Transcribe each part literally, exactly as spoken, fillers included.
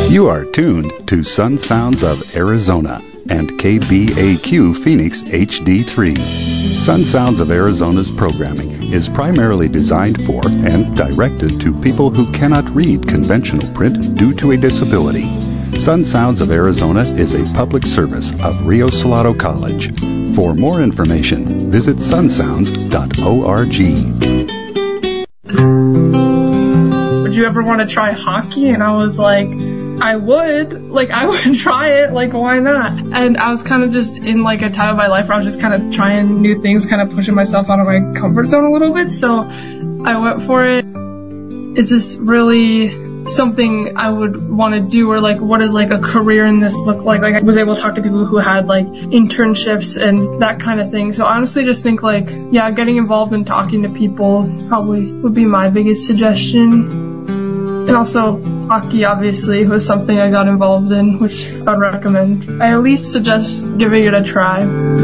You are tuned to Sun Sounds of Arizona and K B A Q Phoenix H D three. Sun Sounds of Arizona's programming is primarily designed for and directed to people who cannot read conventional print due to a disability. Sun Sounds of Arizona is a public service of Rio Salado College. For more information, visit sun sounds dot org. Would you ever want to try hockey? And I was like, I would. Like, I would try it. Like, why not? And I was kind of just in, like, a time of my life where I was just kind of trying new things, kind of pushing myself out of my comfort zone a little bit. So I went for it. Is this really something I would want to do, or like what does like a career in this look like? Like I was able to talk to people who had like internships and that kind of thing. So I honestly just think like, yeah, getting involved and talking to people probably would be my biggest suggestion. And also hockey obviously was something I got involved in, which I would recommend. I at least suggest giving it a try.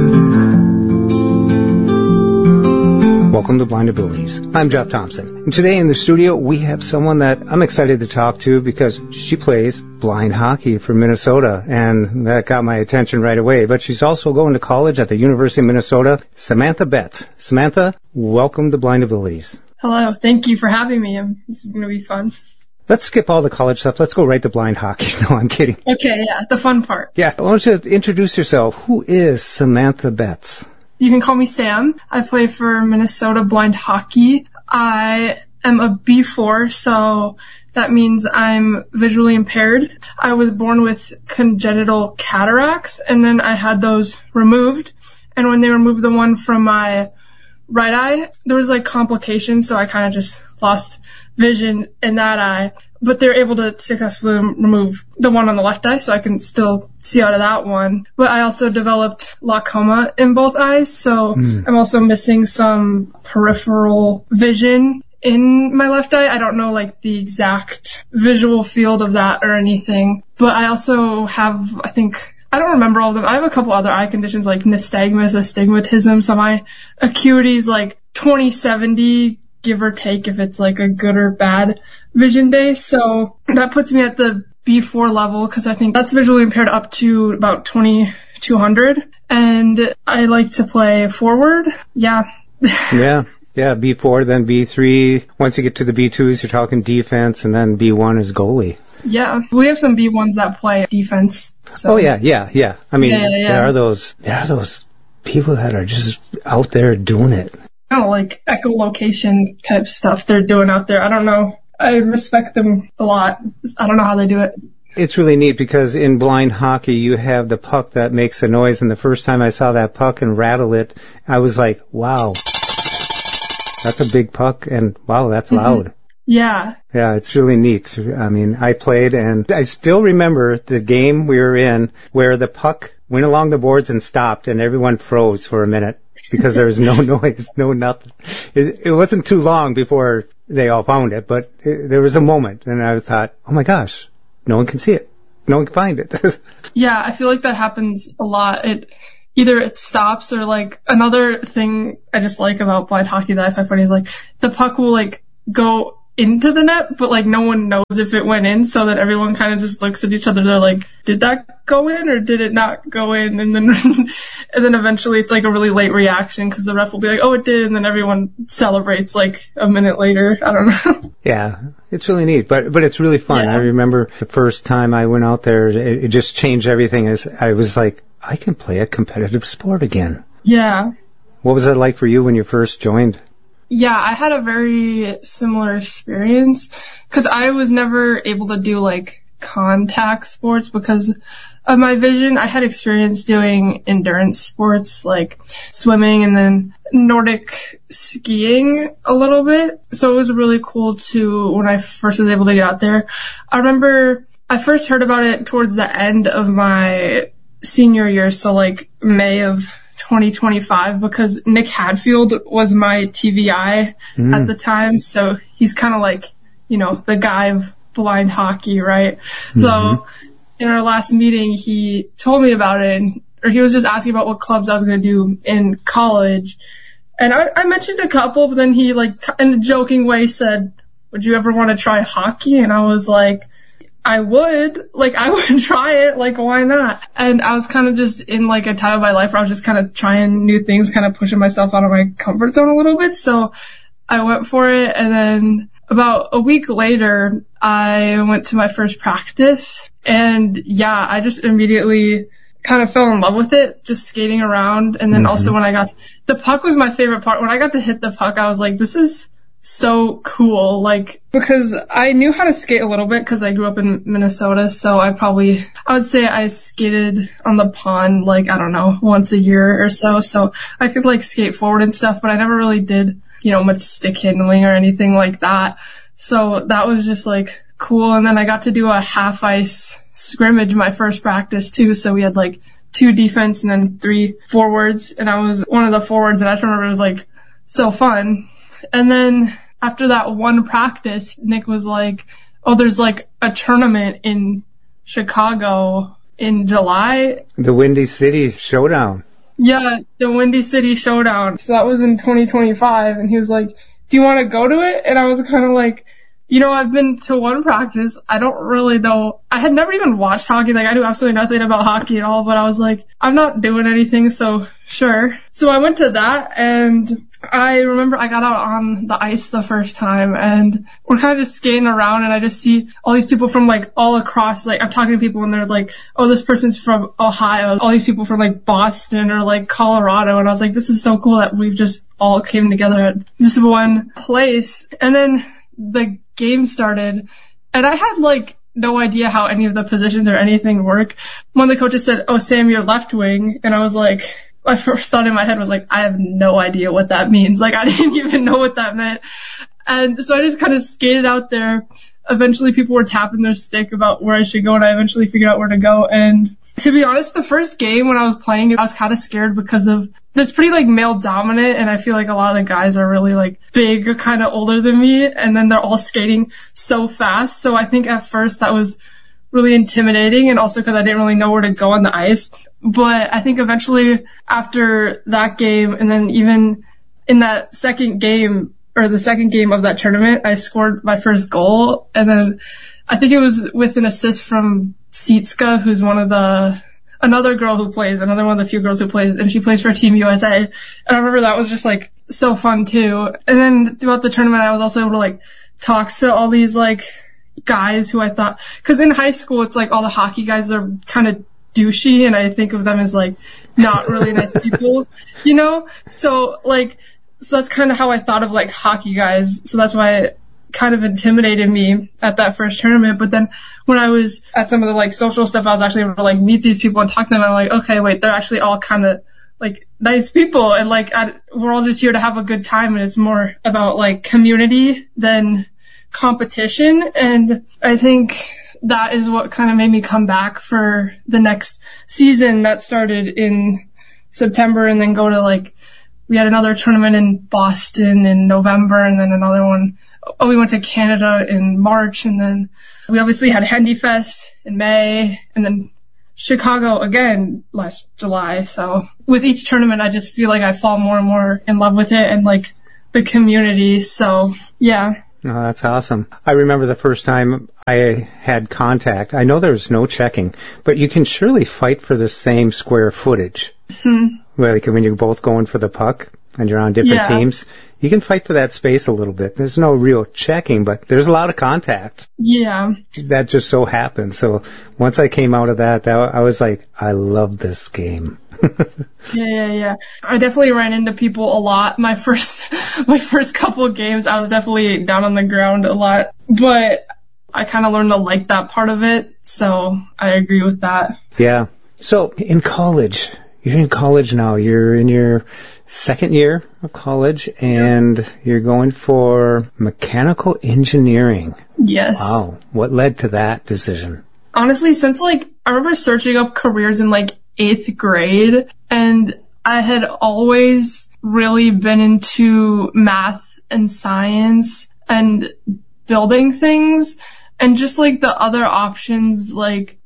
Welcome to Blind Abilities. I'm Jeff Thompson. And today in the studio, we have someone that I'm excited to talk to because she plays blind hockey for Minnesota, and that got my attention right away. But she's also going to college at the University of Minnesota, Samantha Betts. Samantha, welcome to Blind Abilities. Hello. Thank you for having me. This is going to be fun. Let's skip all the college stuff. Let's go right to blind hockey. No, I'm kidding. Okay, yeah, the fun part. Yeah, I want you to introduce yourself. Who is Samantha Betts? You can call me Sam. I play for Minnesota Blind Hockey. I am a B four, so that means I'm visually impaired. I was born with congenital cataracts, and then I had those removed. And when they removed the one from my right eye, there was like complications, so I kind of just lost vision in that eye. But they're able to successfully remove the one on the left eye, so I can still see out of that one. But I also developed glaucoma in both eyes, so mm. I'm also missing some peripheral vision in my left eye. I don't know like the exact visual field of that or anything. But I also have, I think, I don't remember all of them. I have a couple other eye conditions like nystagmus, astigmatism, so my acuity is like twenty seventy, give or take if it's like a good or bad vision day. So that puts me at the B four level because I think that's visually impaired up to about twenty-two hundred. And I like to play forward. Yeah. Yeah. Yeah. B four, then B three. Once you get to the B twos, you're talking defense, and then B one is goalie. Yeah. We have some B ones that play defense. So. Oh, yeah. Yeah. Yeah. I mean, yeah, yeah, yeah. there are those, there are those people that are just out there doing it. Oh, like echolocation type stuff they're doing out there. I don't know. I respect them a lot. I don't know how they do it. It's really neat because in blind hockey, you have the puck that makes a noise. And the first time I saw that puck and rattle it, I was like, wow, that's a big puck. And wow, that's mm-hmm. loud. Yeah. Yeah, it's really neat. I mean, I played and I still remember the game we were in where the puck went along the boards and stopped and everyone froze for a minute. Because there was no noise, no nothing. It, it wasn't too long before they all found it, but it, there was a moment, and I thought, oh my gosh, no one can see it. No one can find it. Yeah, I feel like that happens a lot. It either it stops or like another thing I just like about blind hockey that I find funny is like the puck will like go into the net, but like no one knows if it went in, so that everyone kind of just looks at each other. They're like, did that go in or did it not go in? And then and then eventually it's like a really late reaction because the ref will be like, oh, it did, and then everyone celebrates like a minute later. I don't know. Yeah, it's really neat, but but it's really fun. Yeah. I remember the first time I went out there, it, it just changed everything. As I was like, I can play a competitive sport again. Yeah. What was that like for you when you first joined? Yeah, I had a very similar experience because I was never able to do like contact sports because of my vision. I had experience doing endurance sports like swimming and then Nordic skiing a little bit. So it was really cool to, when I first was able to get out there. I remember I first heard about it towards the end of my senior year, so like May of twenty twenty-five, because Nick Hadfield was my T V I mm. at the time. So he's kind of like, you know, the guy of blind hockey, right? Mm-hmm. So in our last meeting, he told me about it, and, or he was just asking about what clubs I was going to do in college. And I, I mentioned a couple, but then he like in a joking way said, would you ever want to try hockey? And I was like, I would, like, I would try it, like, why not? And I was kind of just in, like, a time of my life where I was just kind of trying new things, kind of pushing myself out of my comfort zone a little bit, so I went for it, and then about a week later, I went to my first practice, and yeah, I just immediately kind of fell in love with it, just skating around, and then mm-hmm. also when I got, to, the puck was my favorite part. When I got to hit the puck, I was like, this is so cool, like, because I knew how to skate a little bit because I grew up in Minnesota, so I probably, I would say I skated on the pond, like, I don't know, once a year or so, so I could, like, skate forward and stuff, but I never really did, you know, much stick handling or anything like that, so that was just, like, cool, and then I got to do a half-ice scrimmage my first practice, too, so we had, like, two defense and then three forwards, and I was one of the forwards, and I just remember it was, like, so fun. And then after that one practice, Nick was like, oh, there's like a tournament in Chicago in July. The Windy City Showdown. Yeah, the Windy City Showdown. So that was in twenty twenty-five. And he was like, do you want to go to it? And I was kind of like, you know, I've been to one practice. I don't really know. I had never even watched hockey. Like, I knew absolutely nothing about hockey at all. But I was like, I'm not doing anything, so sure. So I went to that, and I remember I got out on the ice the first time, and we're kind of just skating around, and I just see all these people from, like, all across. Like, I'm talking to people, and they're like, oh, this person's from Ohio. All these people from, like, Boston or, like, Colorado. And I was like, this is so cool that we've just all came together at this one place. And then the game started, and I had, like, no idea how any of the positions or anything work. One of the coaches said, oh, Sam, you're left wing. And I was like, my first thought in my head was like, I have no idea what that means. Like, I didn't even know what that meant. And so I just kind of skated out there. Eventually people were tapping their stick about where I should go, and I eventually figured out where to go. And to be honest, the first game when I was playing it, I was kind of scared because of, it's pretty, like, male dominant, and I feel like a lot of the guys are really, like, big, kind of older than me, and then they're all skating so fast. So I think at first that was really intimidating, and also because I didn't really know where to go on the ice. But I think eventually after that game, and then even in that second game, or the second game of that tournament, I scored my first goal, and then I think it was with an assist from Sietska, who's one of the, another girl who plays, another one of the few girls who plays, and she plays for Team U S A. And I remember that was just, like, so fun, too. And then throughout the tournament, I was also able to, like, talk to all these, like, guys who I thought, because in high school, it's like all the hockey guys are kind of douchey, and I think of them as, like, not really nice people, you know? So, like, so that's kind of how I thought of, like, hockey guys. So that's why it kind of intimidated me at that first tournament. But then when I was at some of the, like, social stuff, I was actually able to, like, meet these people and talk to them. And I'm like, okay, wait, they're actually all kind of, like, nice people. And, like, I, we're all just here to have a good time. And it's more about, like, community than competition. And I think that is what kind of made me come back for the next season that started in September, and then go to, like, we had another tournament in Boston in November, and then another one. Oh, we went to Canada in March, and then we obviously had HandyFest in May, and then Chicago again last July. So with each tournament, I just feel like I fall more and more in love with it and, like, the community. So yeah. Oh, that's awesome. I remember the first time I had contact. I know there's no checking, but you can surely fight for the same square footage. Mm-hmm. Like when you're both going for the puck and you're on different yeah. teams, you can fight for that space a little bit. There's no real checking, but there's a lot of contact. Yeah. That just so happened. So once I came out of that, that I was like, I love this game. yeah, yeah, yeah. I definitely ran into people a lot. My first, my first couple of games, I was definitely down on the ground a lot, but I kind of learned to like that part of it. So I agree with that. Yeah. So in college, you're in college now. You're in your second year of college, and yeah. you're going for mechanical engineering. Yes. Wow. What led to that decision? Honestly, since, like, I remember searching up careers in, like, eighth grade, and I had always really been into math and science and building things, and just, like, the other options, like,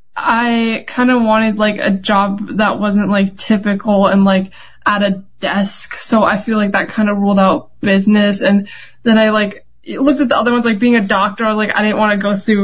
I kind of wanted, like, a job that wasn't, like, typical and, like, at a desk. So I feel like that kind of ruled out business. And then I, like, looked at the other ones, like being a doctor. I was like, I didn't want to go through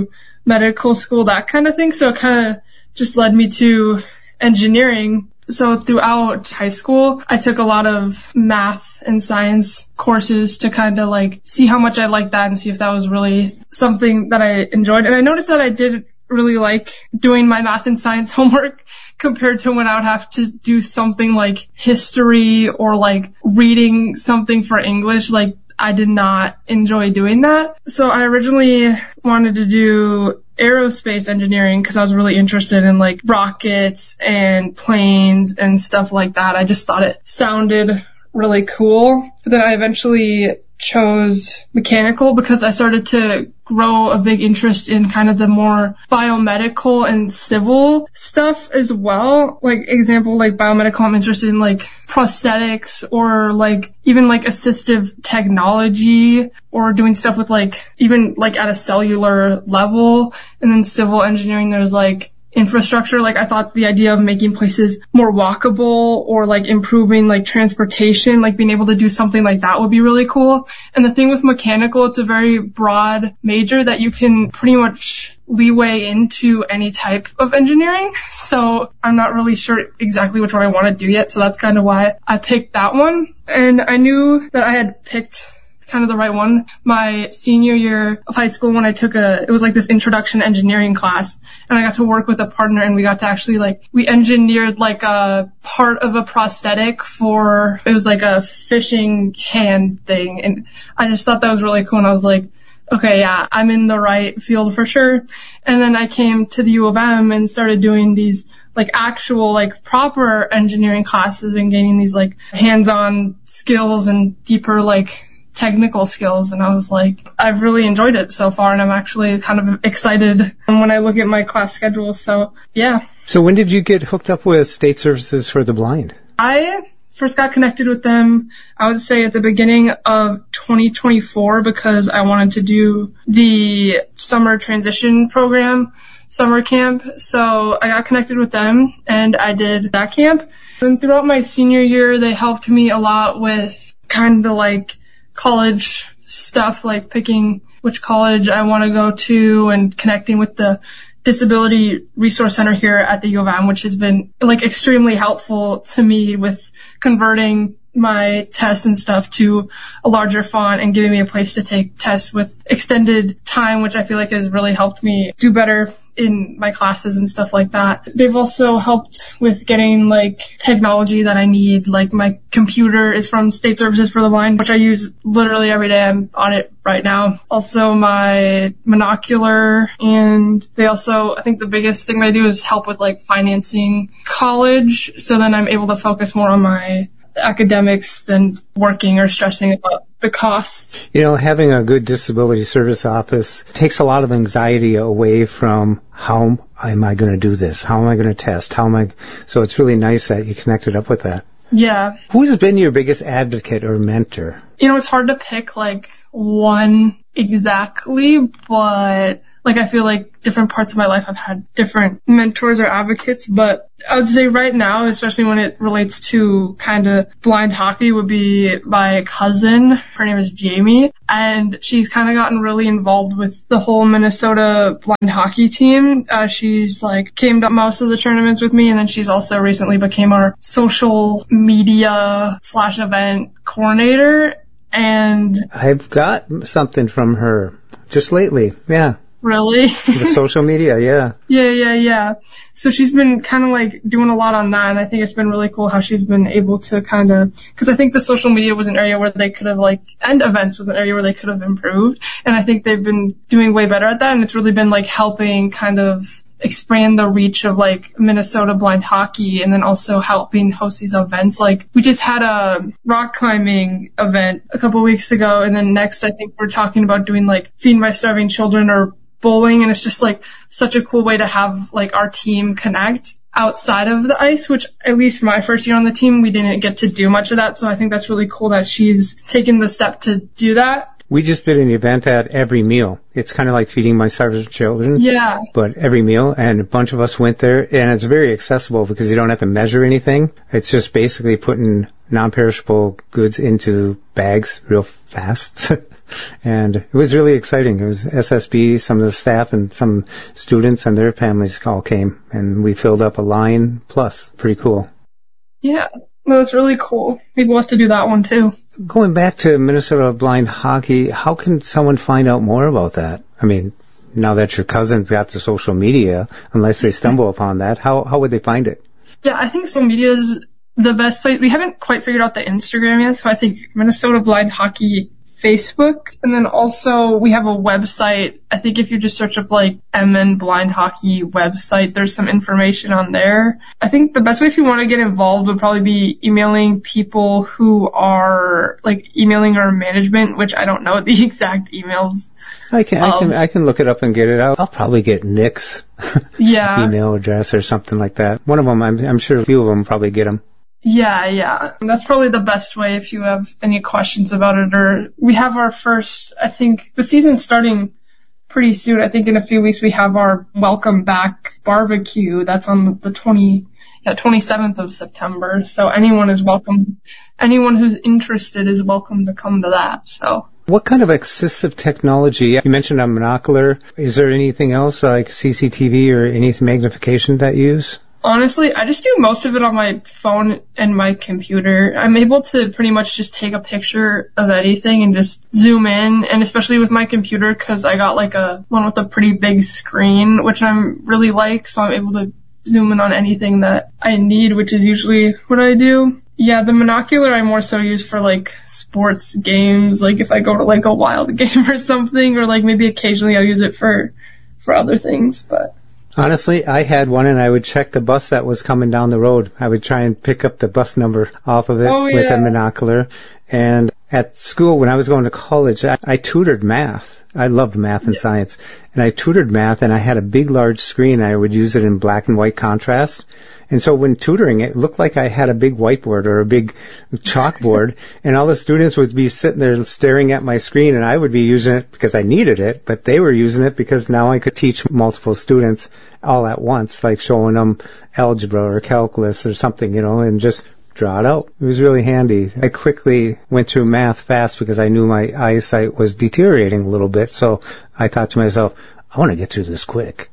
medical school, that kind of thing. So it kind of just led me to engineering. So throughout high school, I took a lot of math and science courses to kind of like see how much I liked that and see if that was really something that I enjoyed. And I noticed that I did really like doing my math and science homework compared to when I would have to do something like history or like reading something for English. Like I did not enjoy doing that. So I originally wanted to do aerospace engineering because I was really interested in like rockets and planes and stuff like that. I just thought it sounded really cool. But then I eventually chose mechanical because I started to grow a big interest in kind of the more biomedical and civil stuff as well. Like example, like biomedical, I'm interested in like prosthetics or like even like assistive technology or doing stuff with like even like at a cellular level. And then civil engineering, there's like infrastructure. Like I thought the idea of making places more walkable or like improving like transportation, like being able to do something like that would be really cool. And the thing with mechanical, it's a very broad major that you can pretty much leeway into any type of engineering. So I'm not really sure exactly which one I want to do yet. So that's kind of why I picked that one. And I knew that I had picked kind of the right one my senior year of high school when I took a, it was like this introduction to engineering class, and I got to work with a partner, and we got to actually like, we engineered like a part of a prosthetic for, it was like a fishing hand thing, and I just thought that was really cool, and I was like, okay, yeah, I'm in the right field for sure. And then I came to the U of M and started doing these like actual like proper engineering classes and gaining these like hands-on skills and deeper like technical skills, and I was like, I've really enjoyed it so far, and I'm actually kind of excited when I look at my class schedule. So yeah. So when did you get hooked up with State Services for the Blind? I first got connected with them, I would say at the beginning of twenty twenty-four, because I wanted to do the summer transition program, summer camp. So I got connected with them and I did that camp. And throughout my senior year, they helped me a lot with kind of like college stuff, like picking which college I want to go to and connecting with the Disability Resource Center here at the U of M, which has been like extremely helpful to me with converting my tests and stuff to a larger font and giving me a place to take tests with extended time, which I feel like has really helped me do better in my classes and stuff like that. They've also helped with getting like technology that I need. Like my computer is from State Services for the Blind, which I use literally every day. I'm on it right now. Also my monocular, and they also, I think the biggest thing they do is help with like financing college. So then I'm able to focus more on my academics than working or stressing about the costs. You know, having a good disability service office takes a lot of anxiety away from how am I going to do this? How am I going to test? How am I? So it's really nice that you connected up with that. Yeah. Who's been your biggest advocate or mentor? You know, it's hard to pick like one exactly, but like I feel like different parts of my life I've had different mentors or advocates, but I would say right now, especially when it relates to kind of blind hockey, would be my cousin. Her name is Jamie, and she's kind of gotten really involved with the whole Minnesota blind hockey team. Uh, she's like came to most of the tournaments with me, and then she's also recently became our social media slash event coordinator. And I've got something from her just lately. Yeah. Really? The social media, yeah. Yeah, yeah, yeah. So she's been kind of like doing a lot on that, and I think it's been really cool how she's been able to kind of, because I think the social media was an area where they could have like, and events was an area where they could have improved, and I think they've been doing way better at that, and it's really been like helping kind of expand the reach of like Minnesota blind hockey, and then also helping host these events. Like we just had a rock climbing event a couple weeks ago, and then next I think we're talking about doing like Feed My Starving Children or bowling, and it's just like such a cool way to have like our team connect outside of the ice, which at least my first year on the team, we didn't get to do much of that. So I think that's really cool that she's taken the step to do that. We just did an event at Every Meal. It's kind of like Feeding My Starving Children. Yeah. But Every Meal, and a bunch of us went there, and it's very accessible because you don't have to measure anything. It's just basically putting non-perishable goods into bags real fast. And it was really exciting. It was S S B, some of the staff and some students and their families all came, and we filled up a line plus. Pretty cool. Yeah, that was really cool. Maybe we'll have to do that one too. Going back to Minnesota Blind Hockey, how can someone find out more about that? I mean, now that your cousin's got the social media, unless they stumble upon that, how how would they find it? Yeah, I think social media is the best place. We haven't quite figured out the Instagram yet, so I think Minnesota Blind Hockey Facebook, and then also we have a website. I think if you just search up like M N Blind Hockey website, there's some information on there. I think the best way if you want to get involved would probably be emailing people who are like emailing our management, which I don't know the exact emails. I can I can I can look it up and get it out. I'll probably get Nick's yeah. email address or something like that. One of them, I'm I'm sure a few of them probably get them. Yeah, yeah. That's probably the best way if you have any questions about it. Or we have our first, I think, the season's starting pretty soon. I think in a few weeks we have our welcome back barbecue. That's on the twenty, yeah, twenty-seventh of September. So anyone is welcome. Anyone who's interested is welcome to come to that. So. What kind of assistive technology? You mentioned a monocular. Is there anything else like C C T V or any magnification that you use? Honestly, I just do most of it on my phone and my computer. I'm able to pretty much just take a picture of anything and just zoom in, and especially with my computer because I got like a one with a pretty big screen, which I'm really like, so I'm able to zoom in on anything that I need, which is usually what I do. Yeah, the monocular I more so use for like sports games, like if I go to like a wild game or something, or like maybe occasionally I'll use it for for other things, but... Honestly, I had one and I would check the bus that was coming down the road. I would try and pick up the bus number off of it oh, with yeah. a monocular. And at school, when I was going to college, I, I tutored math. I loved math and yeah. science. And I tutored math and I had a big, large screen. I would use it in black and white contrast. And so when tutoring, it looked like I had a big whiteboard or a big chalkboard, and all the students would be sitting there staring at my screen, and I would be using it because I needed it, but they were using it because now I could teach multiple students all at once, like showing them algebra or calculus or something, you know, and just draw it out. It was really handy. I quickly went through math fast because I knew my eyesight was deteriorating a little bit, so I thought to myself, I want to get through this quick.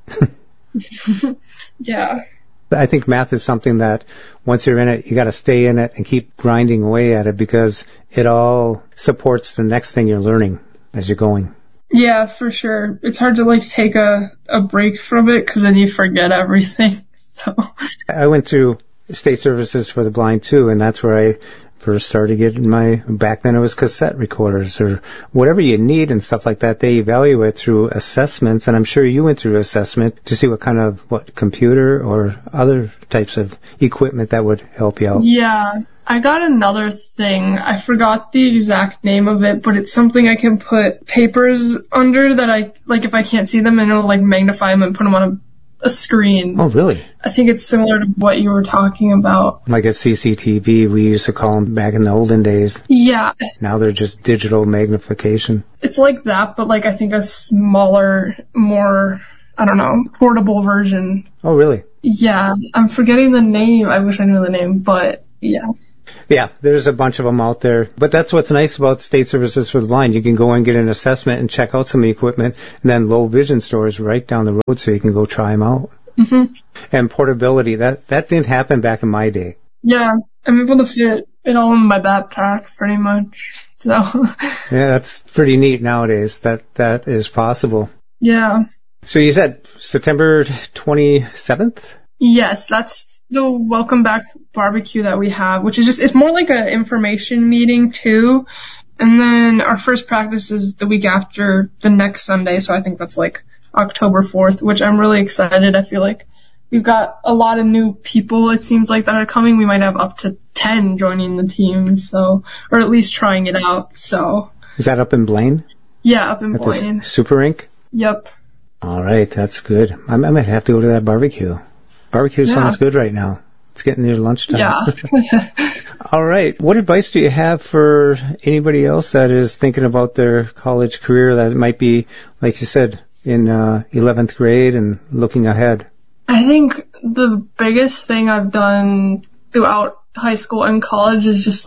Yeah. I think math is something that once you're in it, you got to stay in it and keep grinding away at it because it all supports the next thing you're learning as you're going. Yeah, for sure. It's hard to like take a, a break from it because then you forget everything. So I went through state services for the blind too, and that's where I first started getting my, back then it was cassette recorders or whatever you need and stuff like that. They evaluate through assessments, and I'm sure you went through assessment to see what kind of, what, computer or other types of equipment that would help you out. Yeah, I got another thing. I forgot the exact name of it, but it's something I can put papers under that I, like if I can't see them, and it'll like magnify them and put them on a a screen. Oh, really? I think it's similar to what you were talking about. Like a C C T V, we used to call them back in the olden days. Yeah. Now they're just digital magnification. It's like that, but like I think a smaller, more, I don't know, portable version. Oh, really? Yeah. I'm forgetting the name. I wish I knew the name, but yeah. Yeah, there's a bunch of them out there. But that's what's nice about State Services for the Blind. You can go and get an assessment and check out some of the equipment, and then low vision stores right down the road so you can go try them out. Mm-hmm. And portability, that, that didn't happen back in my day. Yeah, I'm able to fit it all in my backpack pretty much. So yeah, that's pretty neat nowadays that that is possible. Yeah. So you said September twenty-seventh? Yes, that's the welcome back barbecue that we have, which is just, it's more like an information meeting too. And then our first practice is the week after the next Sunday. So I think that's like October fourth, which I'm really excited. I feel like we've got a lot of new people, it seems like, that are coming. We might have up to ten joining the team, so, or at least trying it out. So. Is that up in Blaine? Yeah, up in At Blaine. Super Rink? Yep. All right, that's good. I, I might have to go to that barbecue. Barbecue yeah. sounds good right now. It's getting near lunchtime. Yeah. All right. What advice do you have for anybody else that is thinking about their college career that might be, like you said, in uh, eleventh grade and looking ahead? I think the biggest thing I've done throughout high school and college is just like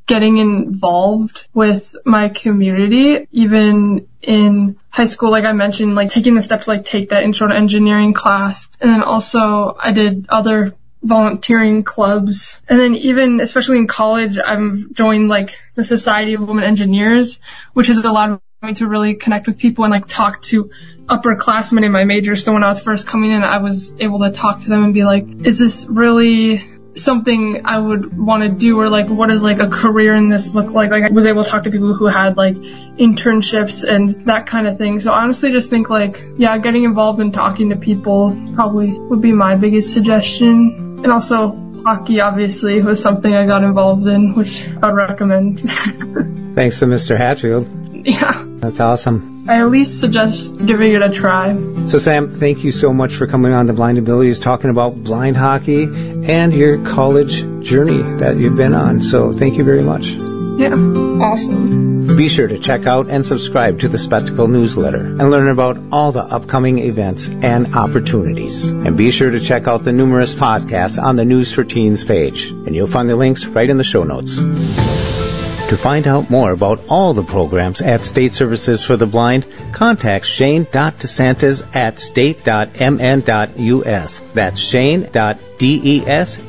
getting involved with my community, even in high school, like I mentioned, like taking the steps, like take that intro to engineering class. And then also I did other volunteering clubs. And then even, especially in college, I've joined like the Society of Women Engineers, which has allowed me to really connect with people and like talk to upperclassmen in my major. So when I was first coming in, I was able to talk to them and be like, is this really something I would want to do, or like what does like a career in this look like? Like I was able to talk to people who had like internships and that kind of thing. So I honestly just think like, yeah, getting involved and talking to people probably would be my biggest suggestion. And also hockey obviously was something I got involved in, which I would recommend. Thanks to Mister Hatfield. Yeah. That's awesome. I at least suggest giving it a try. So Sam, thank you so much for coming on The Blind Abilities, talking about blind hockey and your college journey that you've been on. So thank you very much. Yeah, awesome. Be sure to check out and subscribe to the Spectacle newsletter and learn about all the upcoming events and opportunities. And be sure to check out the numerous podcasts on the News for Teens page. And you'll find the links right in the show notes. To find out more about all the programs at State Services for the Blind, contact Shane dot DeSantis at state dot m n dot u s. That's Shane dot DeSantis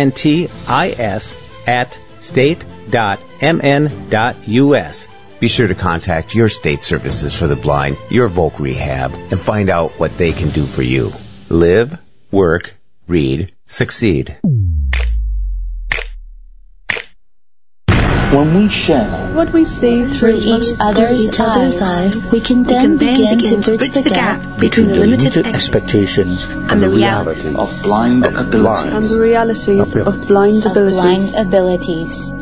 at state dot m n dot u s. Be sure to contact your State Services for the Blind, your Voc Rehab, and find out what they can do for you. Live, work, read, succeed. When we share what we see through, through each other's, each other's eyes, eyes, we can then, we can then begin, begin to bridge, bridge the gap, gap between the limited, limited expectations and, and the reality of blind of abilities. And the realities of, of blind of abilities. blind abilities.